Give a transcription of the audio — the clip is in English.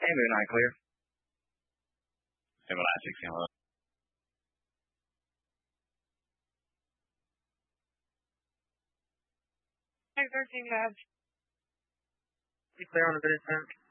Hey, Moon Eye Clear. 796 hello. Hey, 13 guys. You clear on the good turn?